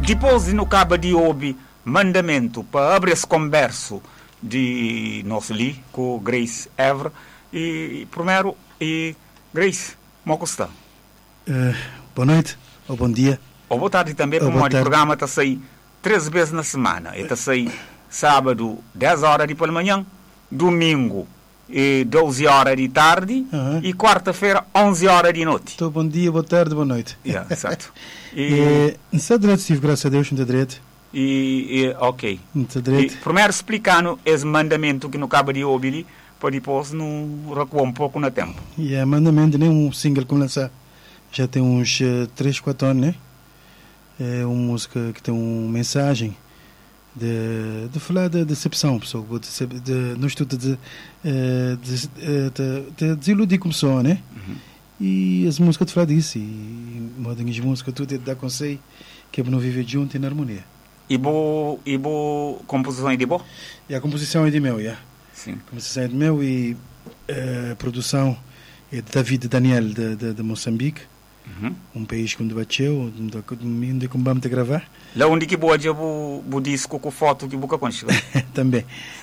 Depois no cabo de ouvir mandamento para abrir esse converso de nosso li com Grace Evra. E primeiro, Grace, como está? Boa noite, ou bom dia. Ou boa tarde também, porque o programa está a sair 3 vezes na semana. Está a sair sábado, 10 horas de pela manhã, domingo, 12 horas de tarde, e quarta-feira, 11 horas de noite. Então, bom dia, boa tarde, boa noite. Exato. Não sei direito, Steve, graças a Deus, não tem direito. Ok. Não tem direito. Primeiro, explicando esse mandamento que no cabo de ouvir, para depois não recuar um pouco no tempo. Mandamento, nem um single como lançar. Já tem uns 3, 4 anos, né? É uma música que tem uma mensagem de falar da decepção, pessoal. No estudo de desiludir como pessoa, né? E as músicas de falar disso. E modem as músicas, tudo dá conselho que é para não viver junto e na harmonia. E boa composição é de boa? E a composição é de meu, Sim. A composição é de meu e a produção é de David Daniel de Moçambique. Um país que bateu, onde vamos gravar. Lá onde que boa dia o disco com foto que boca consigo. Também.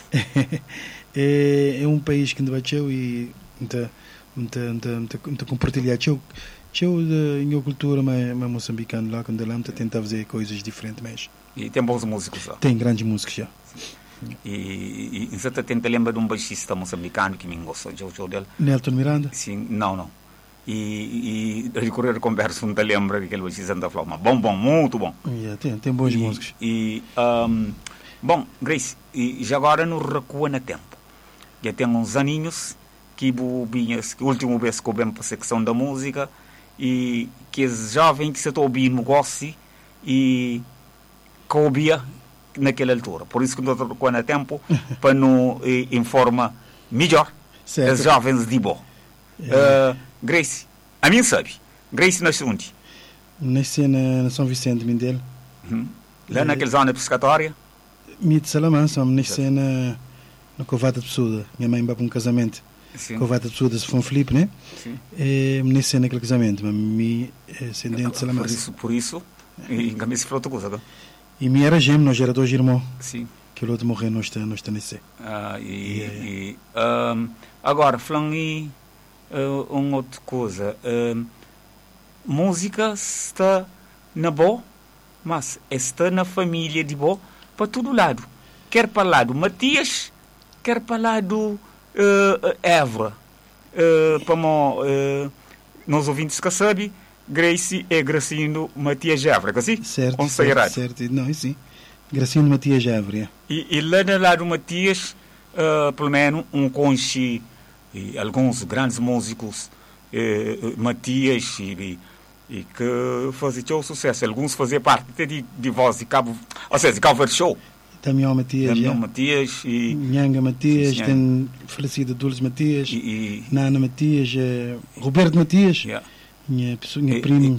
É um país que bateu e compartilhar em cultura mais moçambicana lá quando lá tenta fazer coisas diferentes mais. E tem bons músicos lá. Tem grandes músicos já. E você tenta lembrar de um baixista moçambicano que me gosta de dele. Nelton Miranda? Sim, não. E recorrer a conversa, não te lembra daquele baixista da Flama. Bom, muito bom. Tem bons músicos. Bom, Grace, e já agora não recua no tempo. Já tem uns aninhos que a última vez que eu venho para a secção da música e que os jovens que se estão ouvindo goste e que ouvia naquela altura. Por isso que não recua no tempo para não informar melhor os jovens de boa. Grace, a mim sabe. Grace nasceu onde? Nasci na São Vicente, Mindelo. Lá naquela zona piscatória? De Salamanca, nasci na Covata de Pessuda. Minha mãe vai para um casamento. Covata de Pessuda, se for um Filipe, né? Sim. Nasci naquele casamento, mas me ascendente de Salamanca. Por isso, e também se falou outra coisa. E me era gêmeo, nós era 2 irmãos. Sim. Que o outro morreu, nós está nascer. Agora, falando em uma outra coisa, música está na boa, mas está na família de boa para todo lado. Quer para lá do Matias, quer para lá do Évora. Para nós ouvintes que sabem, Grace é Gracindo Matias Évora, é assim? Certo. Não, sim. Gracindo Matias Évora. E lá do lado Matias, pelo menos um conche e alguns grandes músicos, Matias, e que faziam sucesso. Alguns faziam parte de voz de cabo, ou seja, de cover show. Damião Matias, e Nhanga Matias, tem falecido Dulce Matias, Nana Matias, Roberto Matias, minha primo,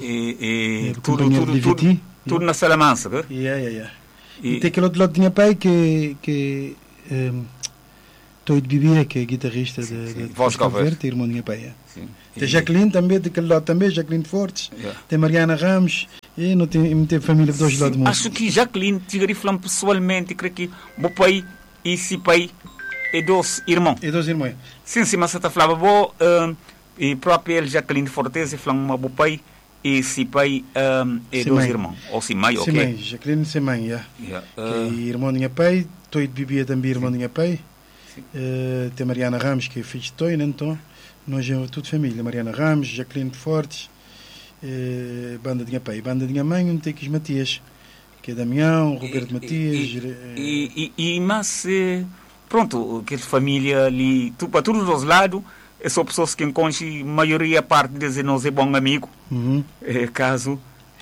tudo na Salamanca. E tem aquele outro lado de minha pai que Toy de Bibia, que é guitarrista de voz cover, irmão de minha pai. Tem Jacqueline também, daquele lado também, Jacqueline Fortes, tem Mariana Ramos, e não tem família de 2 lados. Acho que Jacqueline, tive falando pessoalmente, creio que o pai e esse pai é 2 irmãos. Sim, mas você está falando, e próprio Jacqueline Fortes, falando uma pai e esse pai é 2 irmãos. Ou se mãe, ok? Mãe, Jacqueline, se mãe, irmão de minha pai, Toy de Bibia também, irmão de minha pai. Tem Mariana Ramos, que é filho de Toy, né? Então, nós é tudo família. Mariana Ramos, Jacqueline Fortes, banda de minha pai. Banda de minha mãe, não tem que os Matias, que é Damião, Roberto Matias. Mas, pronto, que família ali, para todos os lados, são pessoas que encontram, a maioria parte deles não é bom amigo. Caso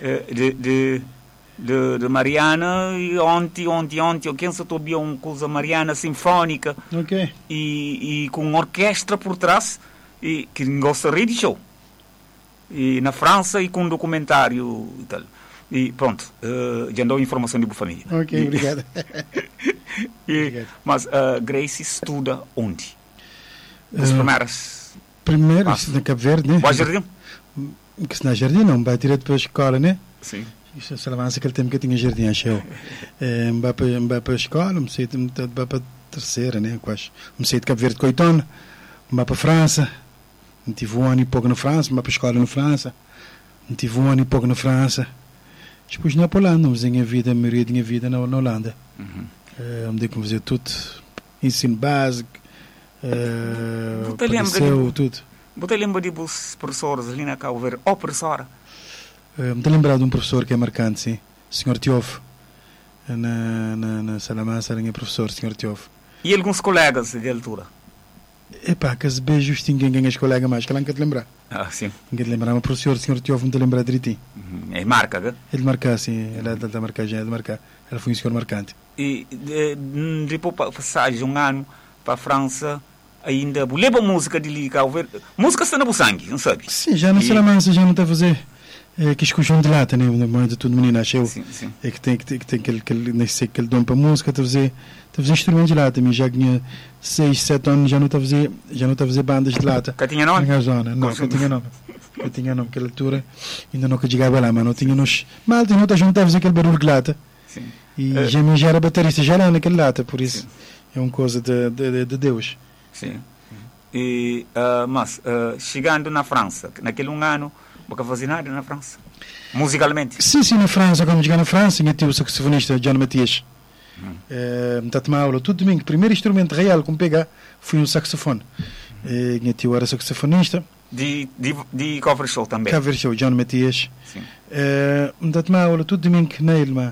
de Mariana, e ontem eu penso que havia uma coisa Mariana sinfónica, e com uma orquestra por trás, e que gostaria de show, e na França, e com um documentário e tal. E pronto, já dou informação de boa família. Ok, obrigado. Mas Grace estuda onde? As primeiras? Primeiro, na Cabo Verde, né? Boa Jardim? Que se na Jardim não, vai direto para a escola, né? Sim. Isso é salavança aquele tempo que eu tinha jardim, achei. Vá para a escola, me saí para a terceira, né? Quase. Me saí de Cabo Verde Coitone, vá para a França. Me tive um ano e pouco na França, vá para a escola na França. Me tive um ano e pouco na França. Depois na Holanda, mas a maioria da minha vida na Holanda. Me dei com fazer tudo. Ensino básico, tudo. Você lembra de os professores ali na Cabo Verde? Ou professora? Me estou lembrado de um professor que é marcante, sim. O Sr. Tiof. Na Salamanca era professor, Sr. Tiof. E alguns colegas de altura? Epá, que as beijos tinham ganho as colegas mais, que lá não quer te lembrar. Ah, sim. Ninguém te lembrar, o professor, Sr. Tiof, não te lembrar direitinho. É marca, né? Ele marca, sim. Ele é de marcar, já é de marcar. Ele foi um senhor marcante. E depois passagem um ano para a França, ainda leva música de ali, Cabo Verde. Música está no sangue, não sabe? Sim, já na Salamanca já não está a fazer. Que escujam de lata, né? De tudo menino, achei. Sim. É que tem aquele dom para música, está a fazer instrumentos de lata. Já tinha 6, 7 anos, já não está a fazer bandas de lata. Que tinha nome? Na zona. Não, que tinha nome. Eu tinha nome, naquela altura ainda não que chegava lá, mas não tinha nos. Mal, não está a fazer aquele barulho de lata. Sim. E já era baterista, já lá naquele lata, por isso. Sim. É uma coisa de Deus. Sim. E, mas, chegando na França, naquele ano, nunca fazia nada na França? Musicalmente? Sim, na França, quando cheguei na França, tinha o saxofonista John Matias. Me tomar aula todo domingo. O primeiro instrumento real que me pegar foi um saxofone. Minha tio era saxofonista. De cover show também? Cover show, John Matias. Me tomar aula todo domingo nele, mas...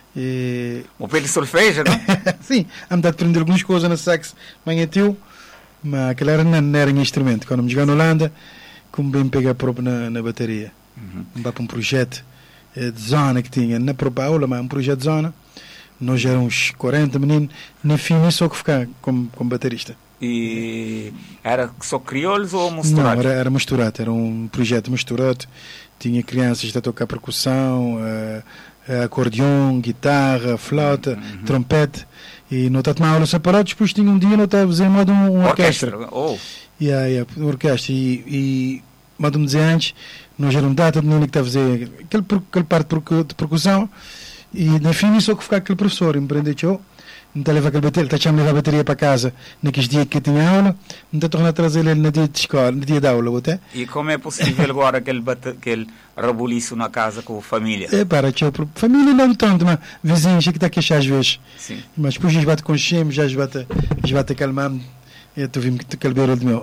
O pelo solfejo, não? Sim, me dá de aprender algumas coisas na sax, mas minha tio, mas aquele não era um instrumento. Quando me cheguei na Holanda, como bem pegar próprio na bateria. Me dá para um projeto de zona que tinha na própria aula, mas um projeto de zona. Nós éramos 40 meninos, na fim só que ficar como baterista. E era só crioulos ou misturado? Não, era misturado, era um projeto misturado. Tinha crianças a tocar percussão, acordeão, guitarra, flauta, trompete. E não estava a aula separada, depois tinha um dia não estava a fazer modo uma orquestra. Uma orquestra. E modo me dizer antes, nós éramos data de menino que estava a fazer aquele parte de percussão. E na fim só que ficar aquele professor, me prendeu, não está a levar aquele bateria, ele está a levar a bateria para casa naqueles dias que eu tinha aula, não está a tornar a trazer ele no dia de escola, no dia de aula. Até. E como é possível agora aquele rebuliço na casa com a família? Família não tanto, mas vizinhos que está a queixar às vezes. Sim. Mas depois eles batem com o chemo, já bate acalmar-me, eu estou vendo que aquele barulho meu.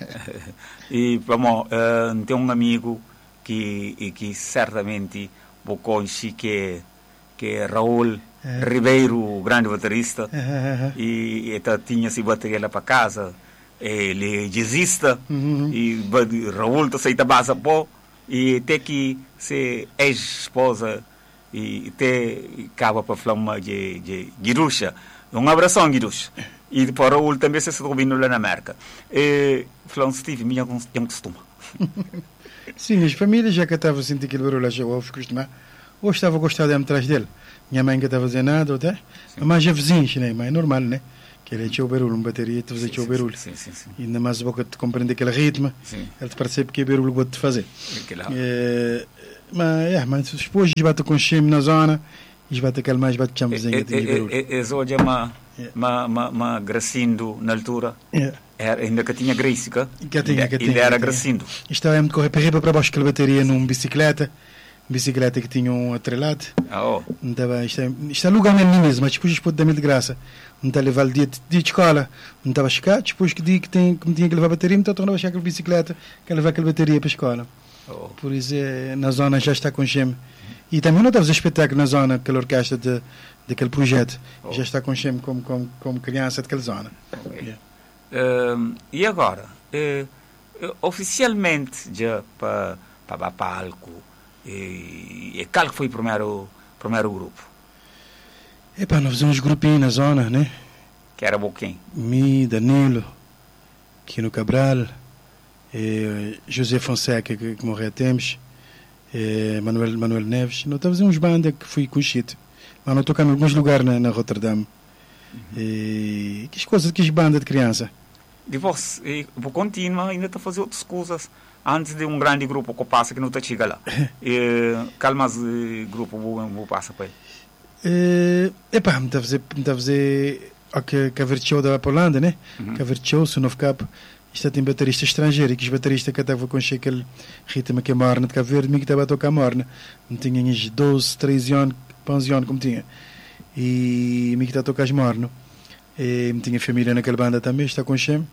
E, vamos, tem um amigo que certamente vou conhecer que é Raul Ribeiro, o grande baterista, e tinha esse bateria lá para casa. Ele é jazzista, e Raul aceita base pô, e até que se ex-esposa e até acaba para falar de Guirusha. Um abração, Guirusha. E depois Raul também se está ouvindo lá na América. Falando, Steve, minha costuma. Sim, as famílias já que estavam a sentir aquele barulho, já ouve costumar. Ou estava a gostar de ir atrás dele. Minha mãe que estava a fazer nada, até. Mas já vizinhos, né? Mas é normal, né? Que ele tinha o barulho, uma bateria, tu fazia o barulho. Sim. E ainda mais a boca de compreender aquele ritmo, ele te percebe que é barulho que te fazer. Mas depois eles batem com o chime na zona, eles batem aquele mais, batem com o vizinho. Hoje é gracindo na altura. Ainda que tinha Grace, ele era gracindo. Estava a correr para riba para baixo aquela bateria numa bicicleta que tinha um atrelado. Está lugar mesmo, mas depois pode dar-me de graça. Não está a levar o dia de escola, não estava a chegar, depois que tinha que levar a bateria, não estava a baixar aquela bicicleta, que levar aquela bateria para a escola. Por isso, na zona já está com chame. E também não estava a fazer espetáculo na zona, aquela orquestra daquele projeto. Já está com chame como criança daquela zona. E agora, oficialmente, já para palco, e qual foi o primeiro grupo? Nós fizemos grupinhos na zona, né? Que era quem? Mi, Danilo, Quino Cabral, José Fonseca, que morreu há tempos, Manuel Neves. Nós estamos uns bandas que fui conhecido. Mas nós tocamos em alguns lugares na Rotterdam. Que bandas de criança. Depois, vou continuar ainda a fazer outras coisas antes de um grande grupo que passa que não está chega lá. Qual mais grupo vou passar para ele? Epá, me está a fazer que a Vertio da Polanda, né? Que a Vertio, se não ficar, isto tem baterista estrangeiro, que os bateristas que estava com aquele ritmo que é morna de Cabo Verde, me que estava a tocar morna. Não tinha 12, 13 anos, 11 anos como tinha. E me que está a tocar morno. E me tinha família naquela banda também, está com Shem.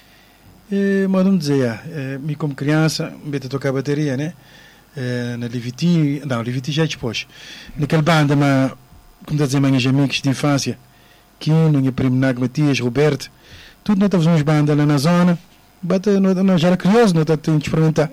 Mas não dizer, me como criança, me a tocar bateria, né? Na Liviti, não, Liviti já depois. Naquela banda, mas, como está a dizer, meus amigos de infância, Kino, minha primo Nago Matias, Roberto, tudo nós estávamos bandas lá na zona, nós já era curioso, nós tínhamos de experimentar.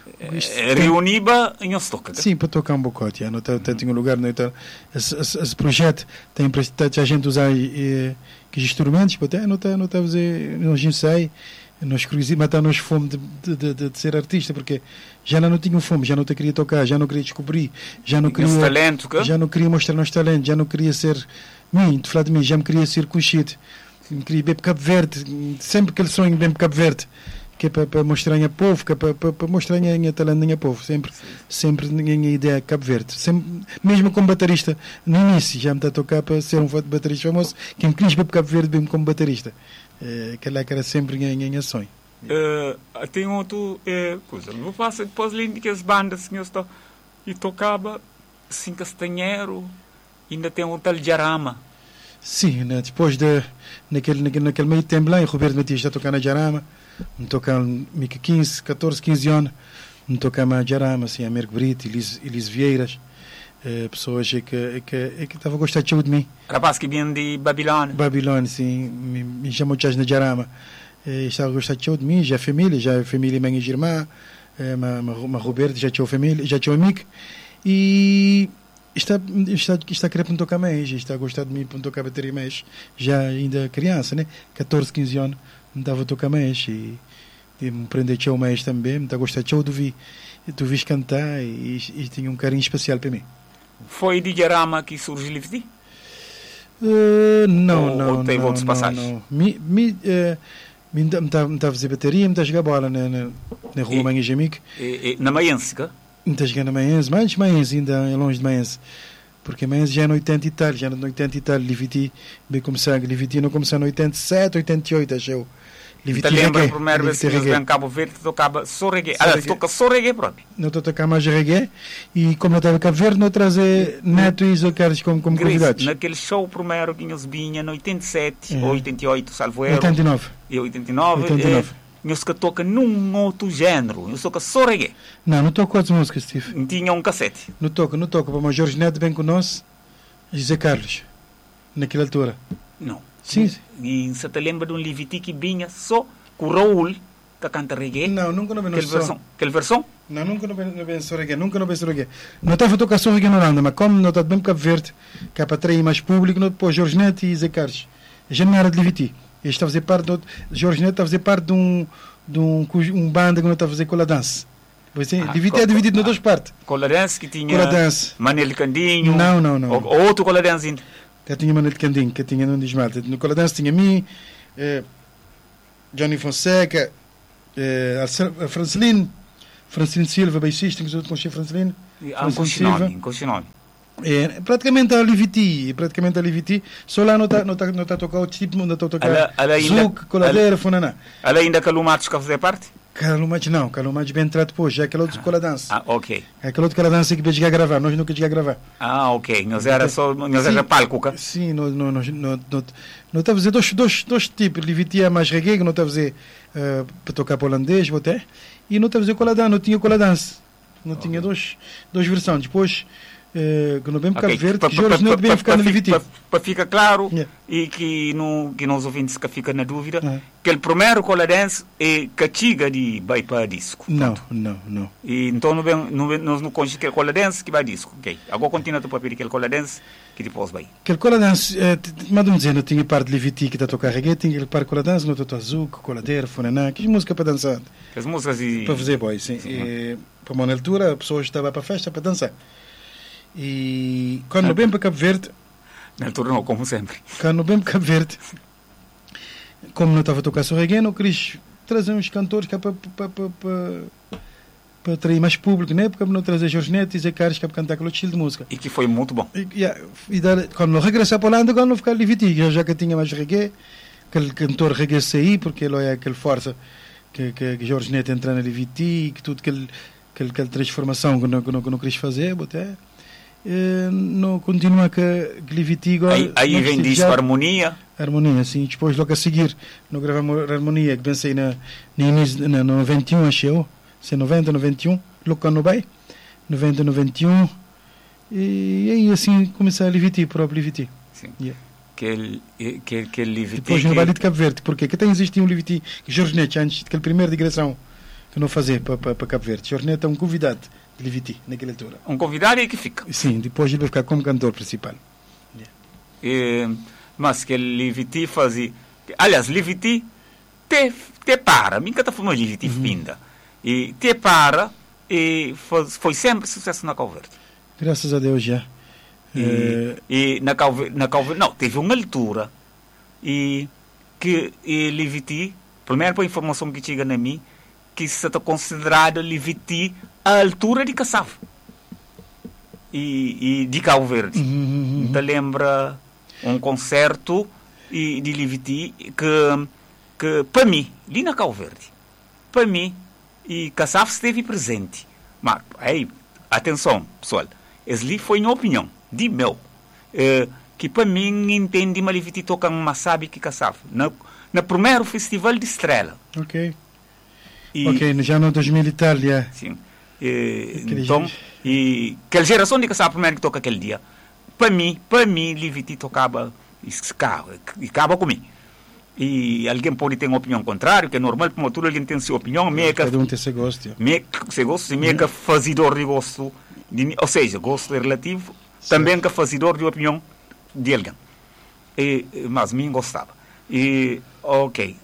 Reuniba em Ostoca? Sim, para tocar um bocote, não tem um lugar, esse projeto tem a gente usar que instrumentos, até não está a fazer, nós ensaiamos, nós matar nós fome de ser artista, porque já não tinha fome, já não queria tocar, já não queria descobrir, já não queria mostrar nosso talento, já não queria ser de falar de mim, já me queria ser conhecido, me queria ir para Cabo Verde, sempre aquele sonho bem para Cabo Verde, que é para mostrar a povo, que é para mostrar a talento a povo, sempre ninguém ideia Cabo Verde, sempre, mesmo como baterista, no início já me está a tocar para ser um baterista famoso, quem me quis ir para Cabo Verde mesmo como baterista. Aquela que era sempre em sonho. Tem outro coisa. Vou passar depois ali que as bandas que eu estou e tocava assim Castanheiro, ainda tem um tal Jarama. Sim, né, depois naquele meio tempo lá, o Roberto Matias está tocando a Jarama, me tocava 14, 15 anos, me tocava a Jarama, assim, Américo Brito, Elis Vieiras. Pessoas que estavam a gostar de mim. Rapaz que vem de Babilônia. Babilônia, sim. Me chamou de na Jarama. Estava a gostar de mim, já a família minha irmã, mas Roberto já tinha família, já tinha amigo. E está a querer para tocar mais, está a gostar de mim para tocar bateria mais. Já ainda criança, né? 14, 15 anos, me dava a tocar mais. E me prendeu o mais também, me está a gostar de ouvir. Tu viste cantar e tinha um carinho especial para mim. Foi de Jarama que surgiu o Liviti? Não. Tem outras passagens? Me está a fazer bateria, me está a jogar bola na rua Manhã Jamique. Na Maiense, cá? Me está a jogar na Maiense, mas Maiense ainda é longe de Maiense. Porque Maiense já é no 80 e tal, Liviti, bem começar, Liviti não começou no 87, 88, acho eu. Então lembra a primeira vez que nós em Cabo Verde tocava só reggae. Aliás, toca só reggae próprio. Não estou a tocar mais reggae e como eu estava em Cabo Verde, não trazer Neto e Zocares como convidados. Naquele show primeiro que nós vinha no 87 ou 88, salvo erro. 89. E 89. Nós que toca num outro género. Nós toca só reggae. Não toco outras músicas, Steve. Não tinha um cassete. Não toco. Para o Jorge Neto bem com nós, José Carlos, naquela altura. Não. Sim. E você te lembra de um Liviti que vinha só com o Raul que canta reggae? Não, nunca não vi só. Aquela versão? Não, nunca não vi só reggae, Não estava a tocar só reggae na Holanda, mas como não está bem Cabo Verde, que é para atrair mais público, não depois Jorge Neto e Zé Carlos. Já não era de Liviti. Ele está a fazer parte Jorge Neto está a fazer parte de um banda que não está a fazer cola dance. Liviti é dividido em duas partes. Cola dance que tinha Manel Candinho. Não. Ou outro cola dance ainda. Já tinha Manel Candinho, que tinha no Desmalte. No cola dance tinha mim, Johnny Fonseca, a Franceline Silva, baixista, que com o chefe Franceline. Continue. Praticamente a Liviti, só lá não está a tocar outro tipo, não está a tocar Zouk, Coladeira, Funaná. Ela ainda Calumatos que fazer parte? Calumados bem entrado depois, já é aquele outro cola dança. Ok. É aquele outro cola dança que veio chegar a gravar, nós nunca chegar a gravar. Ok, nós era palco, cá? Sim, não está a fazer dois tipos, Liviti é mais reggae, não está a fazer para tocar holandês, até, e não está a fazer cola dança, não tinha cola dança, não tinha duas versões, depois que não vem Cabo Verde, que Jorge não devia ficar no Liviti. Para ficar claro, e que nós ouvintes que fica na dúvida, que o primeiro cola dance é castiga de vai para disco. Não. E então nós não conhecemos aquele cola dance que vai disco. Ok. Agora continua o papel aquele cola dance que depois vai. Aquele cola dance, mas não dizer, não tinha parte de Liviti que está a tocar reggae, tinha aquele parte de cola dance, não está a Zouk, Coladeira, Funaná, que música para dançar. As músicas para fazer boy, sim. Para uma altura, a pessoa estava para a festa para dançar. E quando vem para Cabo Verde, na altura não, como sempre. Quando vem para Cabo Verde, como não estava a tocar só reggae, não queria trazer uns cantores que é para para atrair mais público, né? Porque não trazer Jorge Neto e Zé Carlos para cantar aquele estilo de música. E que foi muito bom. Quando não regressar para a Holanda, quando não ficar liviti, já que tinha mais reggae, aquele cantor reggae sair, porque ele é aquele força que Jorge Neto entra na liviti, que tudo aquela transformação que não queria fazer, até não continua com liviti agora. Aí vem disso harmonia. Harmonia, sim. Depois, logo a seguir, nós gravamos a harmonia, que pensei no 91, achei. Se 90, 91, logo no Bay, 90, 91, e aí assim começar a Liviti, próprio Liviti. Sim. Yeah. Que Liviti. Depois no Baile de Cabo Verde, porque que tem existido um Liviti que Jorge Neto, antes daquele primeiro digressão que não fazer para Cabo Verde. Jorge Neto é um convidado de Liviti, naquela altura. Um convidado é que fica. Sim, depois ele vai ficar como cantor principal. Yeah. Mas que Liviti fazia. Aliás, Liviti te para, minha está falando Liviti finda. E te para, e foi sempre sucesso na Cabo Verde. Graças a Deus, já. E na Cabo Verde, não, teve uma altura e que Liviti, primeiro para a informação que chega na mim, que se está considerado Liviti a altura de Cassave e de Cabo Verde. Então lembra um concerto de Liviti que para mim, ali na Cabo Verde, para mim, e Cassave esteve presente. Mas, aí, atenção, pessoal, esse foi minha opinião, de meu, que para mim entende uma Liviti toca uma sabe que Cassave, no primeiro festival de Estrela. Ok, já no 2000 e tal, já. Sim. Então, e aquela geração de Cassave primeiro que toca aquele dia, para mim, Liviti tocava e acaba comigo. E alguém pode ter uma opinião contrária, que é normal, por motivo alguém tem sua opinião. Cada um tem seu gosto. Seu gosto, e meio que fazedor de gosto, ou seja, gosto é relativo, certo. Também que fazedor de opinião de alguém. Mas mim gostava. Ok.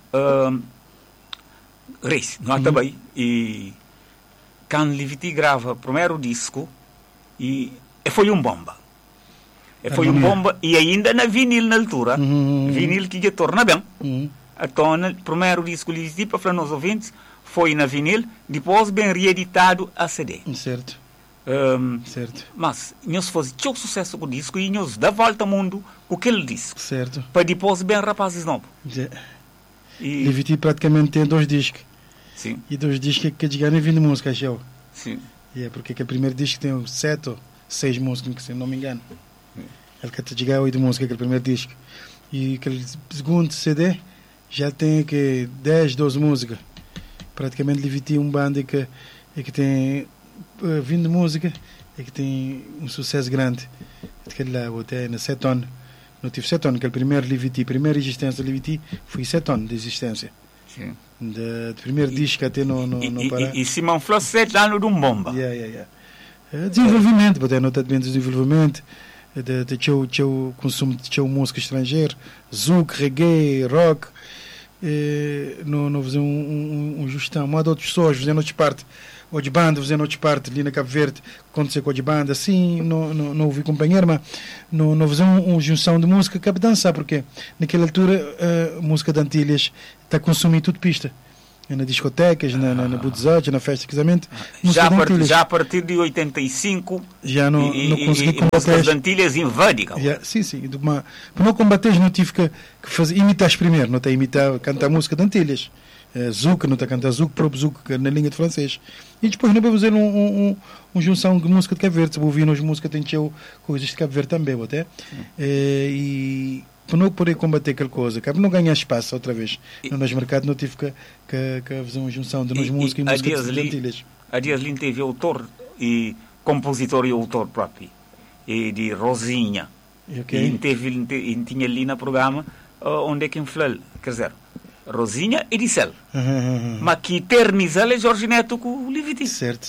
Reis, não também. E quando Liviti grava o primeiro disco, e foi um bomba. Foi um bomba, e ainda na vinil na altura, vinil que já torna bem. Então, o primeiro disco Liviti para falar nos ouvintes foi na vinil, depois bem reeditado a CD. Certo. Certo. Mas nós fazíamos muito sucesso com o disco e nós dá volta ao mundo com aquele disco. Certo. Para depois bem rapazes novos. Liviti praticamente tem 2 discos. Sim. E 2 discos que chegaram em 20 músicas, show. Sim. Porque o primeiro disco tem 7 ou 6 músicas, se não me engano. Ele que te 8 músicas, aquele primeiro disco. E aquele segundo CD já tem 10, 12 músicas. Praticamente Liviti um banda que tem 20 músicas e que tem um sucesso grande. Aquele lá, até na 7 anos. Não tive 7 anos, aquele primeiro Liviti, primeira existência de Liviti, foi 7 anos de existência. Sim. Do primeiro disco até no parar. E Simão falou 7 anos de um bomba. Desenvolvimento, até não está bem desenvolvimento. De teu consumo de música estrangeira, zouk, reggae, rock, não fazer um gestão, mas outras pessoas fazendo outra parte, ou de banda fazendo outra parte ali na Cabo Verde, acontecer com a de banda, assim, não ouvi companheiro, mas não fazer uma junção de música que é dançar, porque naquela altura a música de Antilhas está a consumir tudo pista. Na discotecas, na budezote, na festa de casamento. Já a partir de 85 já não consegui combater. As Antilhas invadem. Sim. Para não combater, não tive que fazer, imitar primeiro, não está a imitar, cantar música de Antilhas. Zouk, não está a cantar Zouk, próprio Zouk, na língua de francês. E depois não vamos fazer uma junção de música de Cabo Verde. Se ouvir as músicas, tem coisas de Cabo Verde também, até. E para não poder combater aquela coisa, para não ganhar espaço outra vez no nosso mercado, não tive que fazer uma junção de música e música de Antilhas. A Diaslin teve autor e compositor e autor próprio, e de Rosinha. Okay. E tinha ali no programa onde é que inflou, quer dizer, Rosinha e Dissel. Mas que eternizou é Jorge Neto com o Liviti. Certo.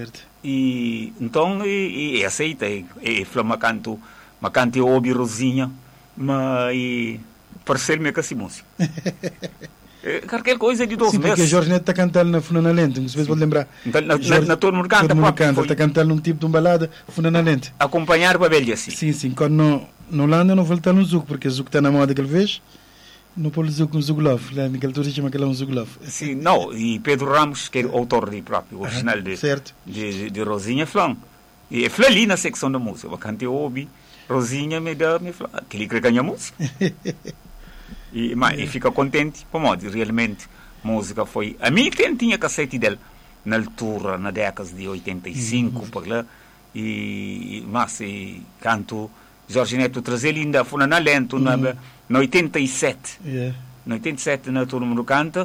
E então, e aceita, e falou, mas canto eu ouvi Rosinha, mas parece-me que assim música. Qualquer coisa de 12 meses. Porque Jorge Neto está cantando na Funana Lente, não sei se pode lembrar. Na todo mundo canta. Está cantando num tipo de uma balada, Funana Lente. Acompanhar para velha assim. Sim. Quando não Holanda não volta no Zouk, porque o Zouk está na moda aquela vez. No pode dizer um Zugulov, naquela altura chama aquele um Zugulov. Sim, não, e Pedro Ramos, que é o autor de próprio, original de Rosinha Flan. E é ali na secção da música, eu cantei ouvi, Rosinha me dá, me fala, que ele quer ganhar música. E fica contente, como realmente, música foi... A mim tinha cassete dele, na altura, na década de 85, por lá, mas canto... Jorge Neto trazer ainda foi na lento na 87 na 87 na turma do canta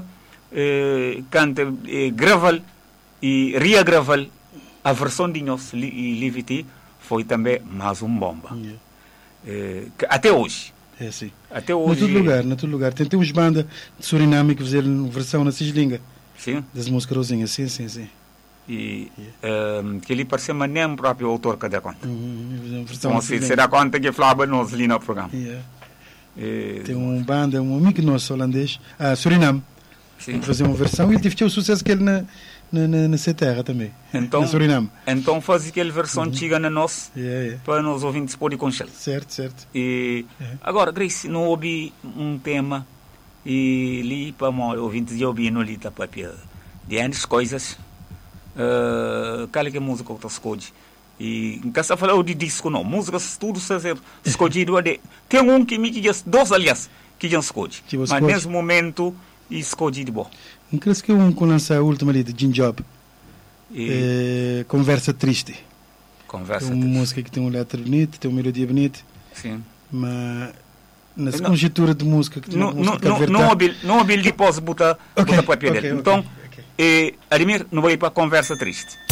grava e regrava a versão de nós e Livity foi também mais bomba até hoje sim. Até hoje na todo lugar tem uns bandas de Suriname que fizeram versão na cislinga das músicas rosinhas sim e que ele parece nem próprio autor que dá conta. Então, se dá conta que falava nós ali no programa. Tem uma banda, um amigo nosso holandês, Suriname, que fazia uma versão e ele teve o sucesso que ele na terra também. Então, na Suriname. Então faz aquela versão antiga na nós para nós ouvintes poderem conhecer. Certo. E agora, Grace, não ouvi um tema e li para os ouvintes de ouvir no li para de antes coisas. Qual é que a música que tu escolhe? E em casa falar de disco não, música tudo ser escolhido tem um que me diz dois aliás que já escolhe, mas nesse momento escolhi de bom. Não crees que um com lançar a última ali de Jim Job Conversa Triste, uma música que tem uma letra bonita, tem uma melodia bonita, sim, mas nessa conjectura de música que não houve depois botar papel dele. Então Ademir, não vou ir para Conversa Triste.